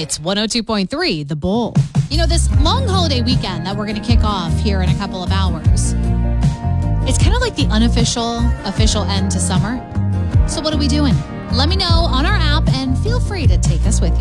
It's 102.3, The Bull. You know, this long holiday weekend that we're going to kick off here in a couple of hours, it's kind of like the official end to summer. So what are we doing? Let me know on our app and feel free to take us with you.